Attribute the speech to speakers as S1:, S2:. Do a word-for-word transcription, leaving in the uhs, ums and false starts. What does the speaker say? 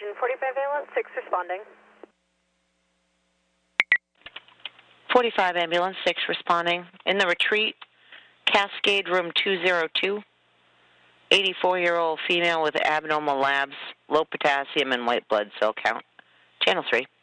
S1: Region forty-five ambulance, six responding.
S2: forty-five ambulance, six responding. In the retreat, Cascade room two oh two, eighty-four-year-old female with abnormal labs, low potassium and white blood cell count. Channel three.